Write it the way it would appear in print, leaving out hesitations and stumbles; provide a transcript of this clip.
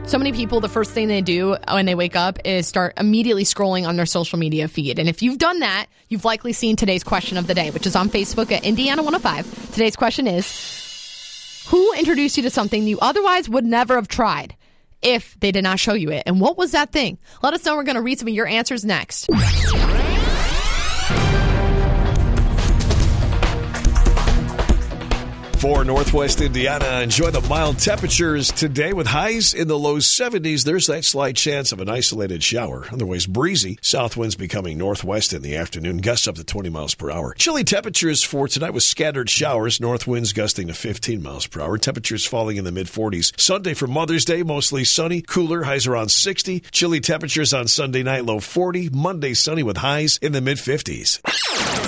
So many people, the first thing they do when they wake up is start immediately scrolling on their social media feed. And if you've done that, you've likely seen today's question of the day, which is on Facebook at Indiana 105. Today's question is, who introduced you to something you otherwise would never have tried if they did not show you it? And what was that thing? Let us know. We're going to read some of your answers next. For Northwest Indiana, enjoy the mild temperatures today with highs in the low 70s. There's that slight chance of an isolated shower. Otherwise breezy. South winds becoming northwest in the afternoon. Gusts up to 20 miles per hour. Chilly temperatures for tonight with scattered showers. North winds gusting to 15 miles per hour. Temperatures falling in the mid-40s. Sunday for Mother's Day, mostly sunny. Cooler, highs around 60. Chilly temperatures on Sunday night, low 40. Monday sunny with highs in the mid-50s.